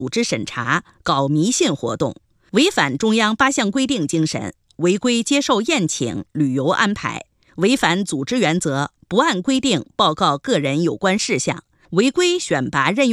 组织审查，搞迷信活动，违反中央8项规定精神，违规接受宴请、旅游安排，违反组织原则，不按规定报告个人有关事项，违规选拔任用